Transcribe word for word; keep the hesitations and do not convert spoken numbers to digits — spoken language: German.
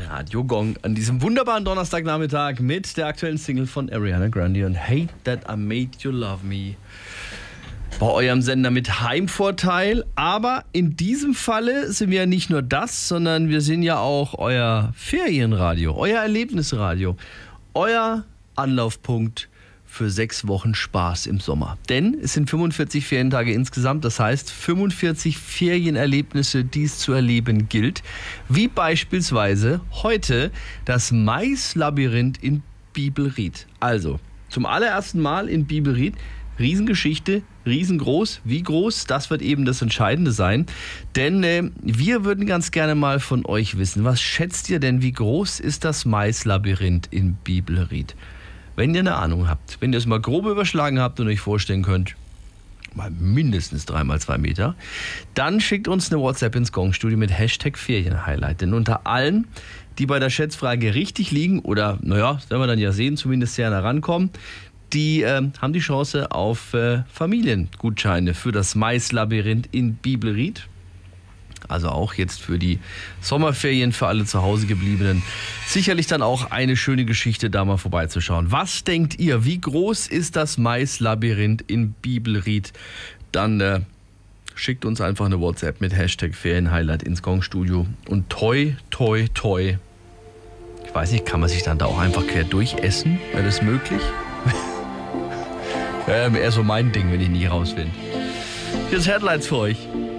Radio Gong an diesem wunderbaren Donnerstagnachmittag mit der aktuellen Single von Ariana Grande und Hate That I Made You Love Me. Bei eurem Sender mit Heimvorteil, aber in diesem Falle sind wir ja nicht nur das, sondern wir sind ja auch euer Ferienradio, euer Erlebnisradio, euer Anlaufpunkt für sechs Wochen Spaß im Sommer. Denn es sind fünfundvierzig Ferientage insgesamt, das heißt fünfundvierzig Ferienerlebnisse, die es zu erleben gilt, wie beispielsweise heute das Maislabyrinth in Bibelried. Also, zum allerersten Mal in Bibelried, Riesengeschichte, riesengroß. Wie groß, das wird eben das Entscheidende sein. Denn äh, wir würden ganz gerne mal von euch wissen, was schätzt ihr denn, wie groß ist das Maislabyrinth in Bibelried? Wenn ihr eine Ahnung habt, wenn ihr es mal grob überschlagen habt und euch vorstellen könnt, mal mindestens drei mal zwei Meter, dann schickt uns eine WhatsApp ins Gong-Studio mit Hashtag Ferienhighlight. Denn unter allen, die bei der Schätzfrage richtig liegen, oder naja, das werden wir dann ja sehen, zumindest sehr nah rankommen, die äh, haben die Chance auf äh, Familiengutscheine für das Maislabyrinth in Bibelried. Also auch jetzt für die Sommerferien, für alle zu Hause gebliebenen. Sicherlich dann auch eine schöne Geschichte, da mal vorbeizuschauen. Was denkt ihr, wie groß ist das Maislabyrinth in Bibelried? Dann äh, schickt uns einfach eine WhatsApp mit Hashtag Ferienhighlight ins Gong-Studio. Und toi, toi, toi. Ich weiß nicht, kann man sich dann da auch einfach quer durchessen? Wäre das möglich? Wäre eher so mein Ding, wenn ich nicht raus bin. Hier ist Headlines für euch.